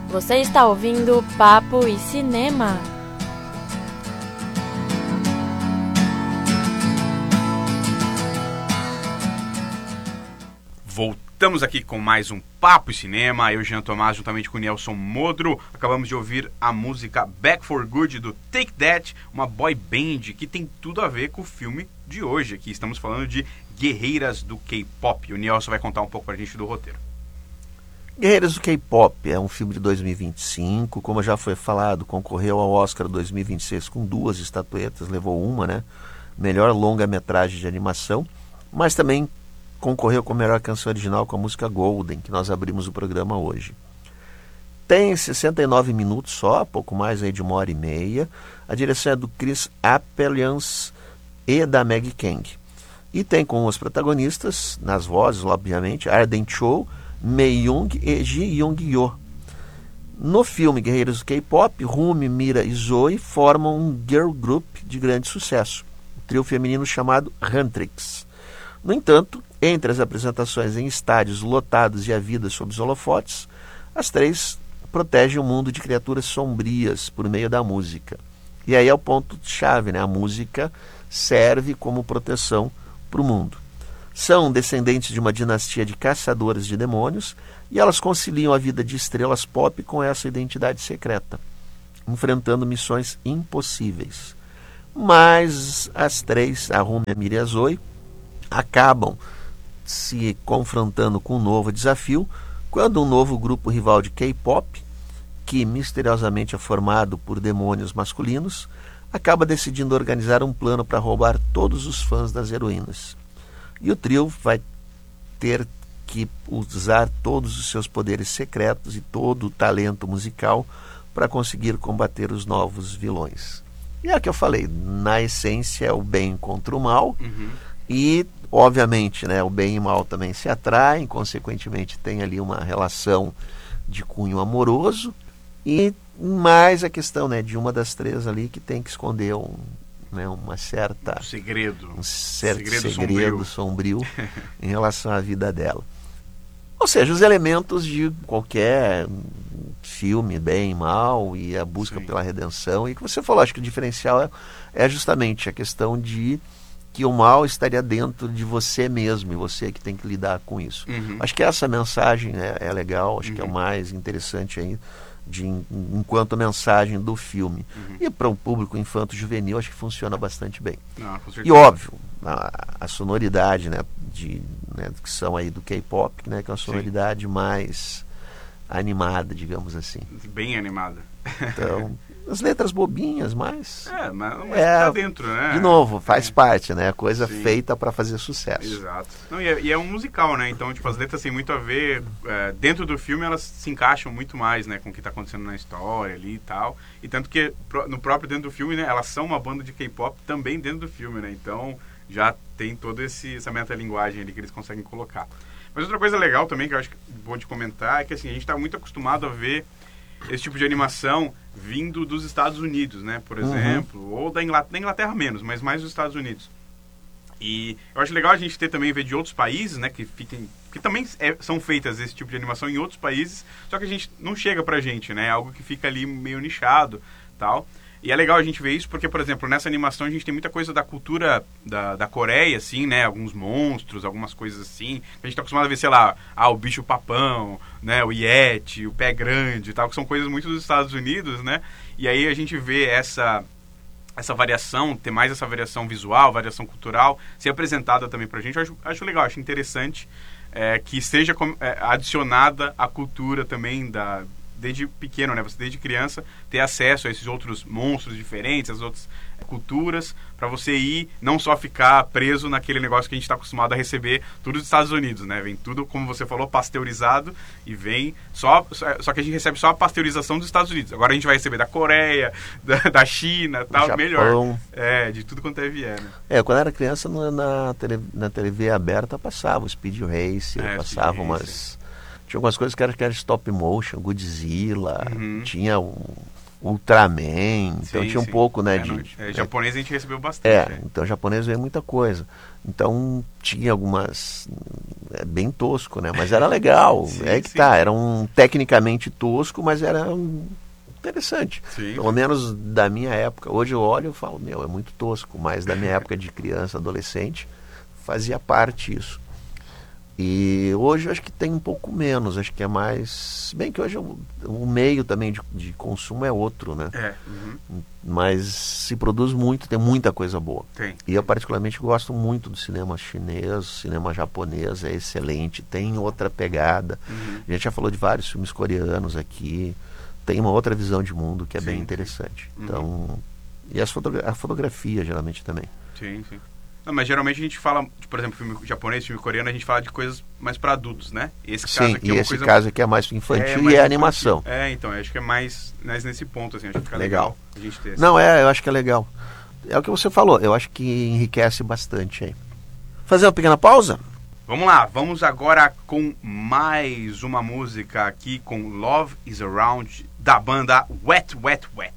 Você está ouvindo Papo e Cinema. Voltamos aqui com mais um Papo e Cinema. Eu, Jean Tomás, juntamente com o Nelson Modro, acabamos de ouvir a música Back for Good do Take That, uma boy band que tem tudo a ver com o filme de hoje. Aqui estamos falando de Guerreiras do K-Pop. O Nelson vai contar um pouco pra gente do roteiro. Guerreiras do K-Pop é um filme de 2025, como já foi falado, concorreu ao Oscar 2026 com 2 estatuetas, levou uma, né? Melhor longa-metragem de animação, mas também concorreu com a melhor canção original com a música Golden, que nós abrimos o programa hoje. Tem 69 minutos só, pouco mais aí de 1h30. A direção é do Chris Appelians e da Maggie Kang. E tem com os protagonistas, nas vozes, obviamente, Arden Cho, Mei Young e Ji Young-yo. No filme Guerreiros do K-Pop, Rumi, Mira e Zoe formam um girl group de grande sucesso, um trio feminino chamado Huntrix. No entanto, entre as apresentações em estádios lotados e a vida sob os holofotes, as 3 protegem o mundo de criaturas sombrias por meio da música. E aí é o ponto-chave, né? A música serve como proteção para o mundo. São descendentes de uma dinastia de caçadoras de demônios e elas conciliam a vida de estrelas pop com essa identidade secreta, enfrentando missões impossíveis. Mas as 3, a Rumi, a Mira e a Zoe, acabam se confrontando com um novo desafio quando um novo grupo rival de K-pop, que misteriosamente é formado por demônios masculinos, acaba decidindo organizar um plano para roubar todos os fãs das heroínas. E o trio vai ter que usar todos os seus poderes secretos e todo o talento musical para conseguir combater os novos vilões. E é o que eu falei, na essência é o bem contra o mal. E, obviamente, né, o bem e o mal também se atraem, consequentemente tem ali uma relação de cunho amoroso, e mais a questão, né, de uma das 3 ali que tem que esconder uma certa... Um certo segredo sombrio em relação à vida dela. Ou seja, os elementos de qualquer filme, bem e mal, e a busca pela redenção. E que você falou, acho que o diferencial é justamente a questão de que o mal estaria dentro de você mesmo, e você que tem que lidar com isso. Acho que essa mensagem é legal, acho que é o mais interessante aí, enquanto mensagem do filme. E para um público infanto-juvenil, acho que funciona bastante bem. E óbvio, a sonoridade, né, que são aí do K-pop, né, que é uma sonoridade mais animada, digamos assim. Bem animada. Então, as letras bobinhas, mas tá dentro, né? De novo, faz parte, né? Coisa feita para fazer sucesso. Exato. Não, e é um musical, né? Então, tipo, as letras têm muito a ver. Dentro do filme, elas se encaixam muito mais, né? Com o que está acontecendo na história ali e tal. E tanto que, no próprio dentro do filme, né? Elas são uma banda de K-pop também dentro do filme, né? Então, já tem toda essa metalinguagem ali que eles conseguem colocar. Mas outra coisa legal também, que eu acho que bom de comentar, é que, assim, a gente está muito acostumado a ver esse tipo de animação vindo dos Estados Unidos, né, por exemplo, ou da Inglaterra menos, mas mais dos Estados Unidos. E eu acho legal a gente ver de outros países, né, que também são feitas esse tipo de animação em outros países, só que a gente não chega pra gente, né, é algo que fica ali meio nichado, tal. E é legal a gente ver isso porque, por exemplo, nessa animação a gente tem muita coisa da cultura da Coreia, assim, né? Alguns monstros, algumas coisas assim. A gente tá acostumado a ver, sei lá, o bicho-papão, né? O Yeti, o pé grande e tal, que são coisas muito dos Estados Unidos, né? E aí a gente vê essa variação, ter mais essa variação visual, variação cultural, ser apresentada também pra gente. Eu acho legal, acho interessante que seja adicionada a cultura também desde pequeno, né? Você desde criança ter acesso a esses outros monstros diferentes, as outras culturas, para você ir, não só ficar preso naquele negócio que a gente está acostumado a receber tudo dos Estados Unidos, né? Vem tudo, como você falou, pasteurizado e vem só que a gente recebe só a pasteurização dos Estados Unidos. Agora a gente vai receber da Coreia, da China, tal, Japão. Melhor. De tudo quanto vier, né? Quando eu era criança, na TV aberta passava o Speed Racer, passava umas... Tinha algumas coisas que eram stop motion, Godzilla, tinha Ultraman, então Sim, tinha um sim. pouco, né, japonês a gente recebeu bastante. então japonês veio muita coisa. Então tinha algumas bem tosco, né, mas era legal. Sim, É que sim. tá, era um tecnicamente tosco, mas era interessante. Sim. Pelo menos da minha época. Hoje eu olho e falo, meu, é muito tosco, mas da minha época de criança, adolescente, fazia parte isso. E hoje eu acho que tem um pouco menos, acho que é mais. Se bem que hoje o meio também de consumo é outro, né? Mas se produz muito, tem muita coisa boa. Tem. E eu particularmente gosto muito do cinema chinês, cinema japonês é excelente, tem outra pegada. A gente já falou de vários filmes coreanos aqui, tem uma outra visão de mundo que é bem interessante. Então, e a fotografia geralmente também. Sim, sim. Não, mas geralmente a gente fala, por exemplo, filme japonês, filme coreano, a gente fala de coisas mais para adultos, né? Esse caso Sim, aqui e é uma esse coisa caso aqui é mais infantil mais e é infantil. animação. Então, eu acho que é mais nesse ponto, assim, acho que fica legal a gente ter. Não, eu acho que é legal. É o que você falou, eu acho que enriquece bastante aí. Fazer uma pequena pausa? Vamos lá, vamos agora com mais uma música aqui com Love Is Around, da banda Wet Wet Wet.